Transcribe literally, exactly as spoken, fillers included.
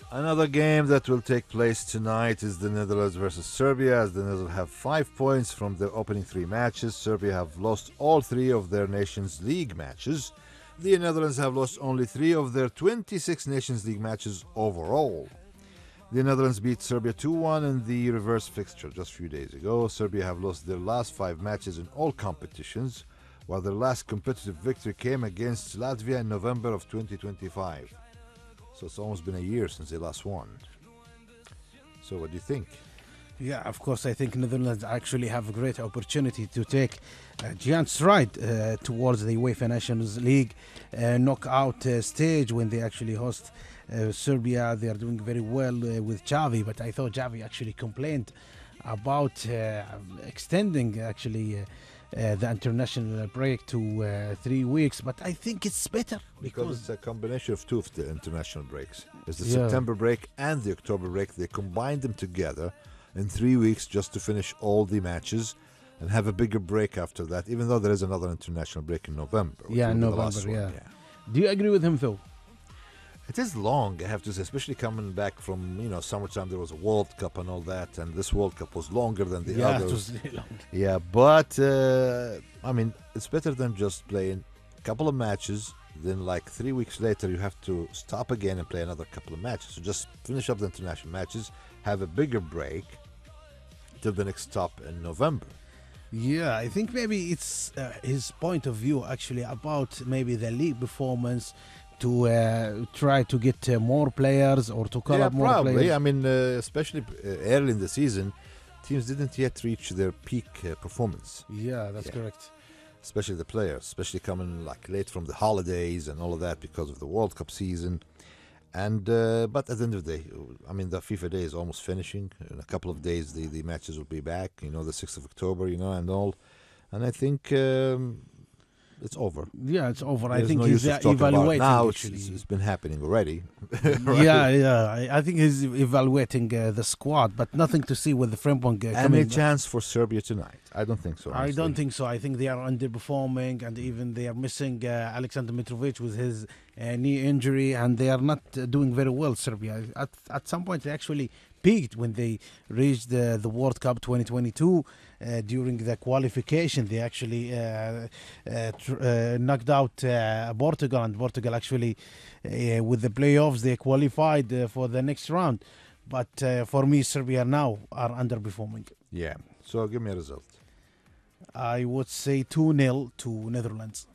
Another game that will take place tonight is the Netherlands versus Serbia, as the Netherlands have five points from their opening three matches. Serbia have lost all three of their Nations League matches. The Netherlands have lost only three of their twenty-six Nations League matches overall. The Netherlands beat Serbia two one in the reverse fixture just a few days ago. Serbia have lost their last five matches in all competitions, while their last competitive victory came against Latvia in November of twenty twenty-five. So it's almost been a year since they last won. So what do you think? Yeah, of course, I think Netherlands actually have a great opportunity to take a giant stride uh, towards the UEFA Nations League uh, knockout uh, stage when they actually host uh, Serbia. They are doing very well uh, with Xavi, but I thought Xavi actually complained about uh, extending actually uh, uh, the international break to uh, three weeks. But I think it's better Because because it's a combination of two of the international breaks. It's the Yeah. September break and the October break. They combined them together in three weeks just to finish all the matches and have a bigger break after that, even though there is another international break in November. which Yeah, will be the last November, one, yeah. Do you agree with him though? It is long, I have to say, especially coming back from, you know, summertime. There was a World Cup and all that, and this World Cup was longer than the yeah, others. it was really long. Yeah, but uh, I mean, it's better than just playing a couple of matches. Then, like three weeks later, you have to stop again and play another couple of matches. So just finish up the international matches, have a bigger break till the next stop in November. Yeah, I think maybe it's uh, his point of view actually about maybe the league performance to uh, try to get uh, more players or to call yeah, up more probably. players. I mean, uh, especially uh, early in the season, teams didn't yet reach their peak uh, performance. Yeah, that's Yeah. correct. Especially the players, especially coming like late from the holidays and all of that because of the World Cup season. And uh, but at the end of the day, I mean, the FIFA day is almost finishing. In a couple of days, the, the matches will be back. You know, the sixth of October. You know, and all. And I think um, it's over. Yeah, it's over. I There's think no he's use of uh, talking about it evaluating now. It's, actually. it's, it's been happening already. Yeah, yeah. I, I think he's evaluating uh, the squad, but nothing to see with the Frimpong uh, Any coming. chance for Serbia tonight? I don't think so. I honestly. don't think so. I think they are underperforming, and even they are missing uh, Alexander Mitrovic with his uh, knee injury, and they are not uh, doing very well. Serbia at at some point they actually peaked when they reached the the World Cup twenty twenty-two. Uh, during the qualification, they actually uh, uh, tr- uh, knocked out uh, Portugal, and Portugal actually, uh, with the playoffs, they qualified uh, for the next round. But uh, for me, Serbia now are underperforming. Yeah. So give me a result. I would say two nil to Netherlands.